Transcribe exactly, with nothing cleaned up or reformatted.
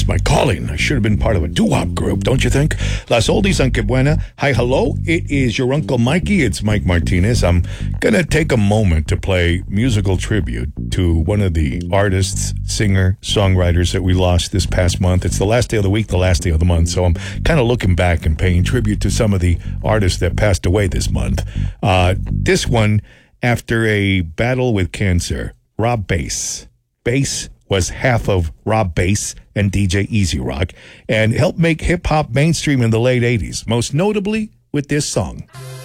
missed my calling. I should have been part of a doo-wop group, don't you think? Las Oldies on Que Buena. Hi, hello. It is your Uncle Mikey. It's Mike Martinez. I'm going to take a moment to play musical tribute to one of the artists, singer, songwriters that we lost this past month. It's the last day of the week, the last day of the month. So I'm kind of looking back and paying tribute to some of the artists that passed away this month. Uh, this one, after a battle with cancer, Rob Bass. Bass was half of Rob Bass and D J Easy Rock and helped make hip-hop mainstream in the late eighties, most notably with this song.